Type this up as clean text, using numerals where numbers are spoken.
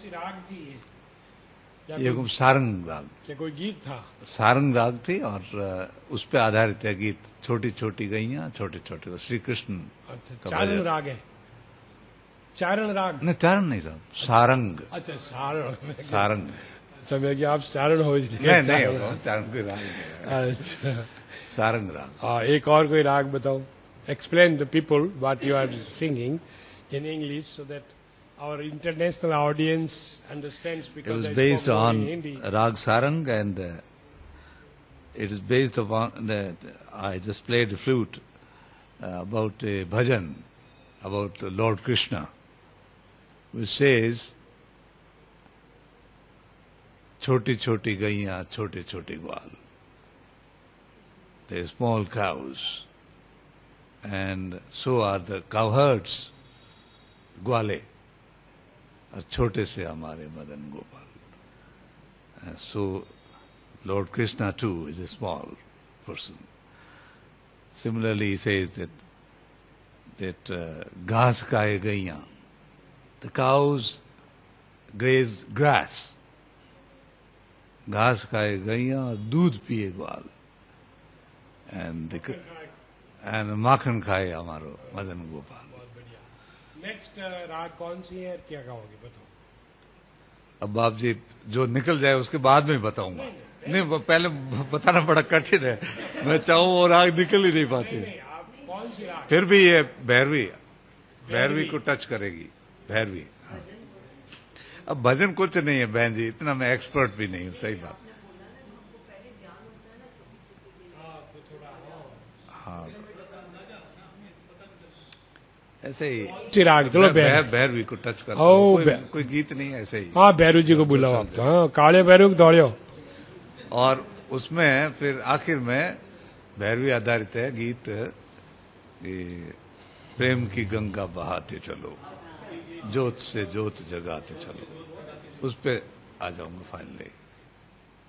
सी राग थी ये? ये सारंग राग, क्या कोई गीत था? सारंग राग थी और उस पे आधारित है गीत। छोटी छोटी गैया छोटे छोटे, श्री कृष्ण। अच्छा, चारण राग है? चारण राग नहीं, चारण नहीं साहब, सारंग। अच्छा, सारण। सारंग समय कि आप चारण हो इसलिए नहीं, चारण कोई राग नहीं। अच्छा, सारंग राग। हाँ, एक और कोई राग बताओ। Explain the people what you are singing in English so that our international audience understands, It because was I based spoke more in on Hindi. Rag Sarang, and it is based upon I just played the flute about a bhajan about Lord Krishna, which says, "Choti choti gaiya, chote chote gwal." They are small cows, and so are the cowherds, gwale. और छोटे से हमारे Madan Gopal. So Lord Krishna too is a small person. Similarly, he says that घास खाए गैया, the cows graze grass, घास खाए गैया और दूध पिए ग्वाल, and माखन खाए हमारो मदन गोपाल। नेक्स्ट राग कौन सी है, क्या गाओगे बताओ? अब आप जी जो निकल जाए उसके बाद में बताऊंगा। नहीं, पहले बताना बड़ा कठिन है, मैं चाहूँ वो राग निकल ही नहीं पाती। आप कौन सी राग? फिर भी ये भैरवी, भैरवी को टच करेगी, भैरवी। हाँ। अब भजन कुछ नहीं है बहन जी, इतना मैं एक्सपर्ट भी नहीं हूँ, सही बात। हाँ, ऐसे ही चिराग, चलो भैरवी को टच कर, कोई गीत नहीं है, ऐसे ही। हाँ, भैरू जी को बुलाओ आप तो। हाँ, काले भैरू को दौड़ो। और उसमें फिर आखिर में भैरवी आधारित है गीत, प्रेम की गंगा बहाते चलो, ज्योत से ज्योत जगाते चलो, उस पे आ जाऊंगा फाइनली।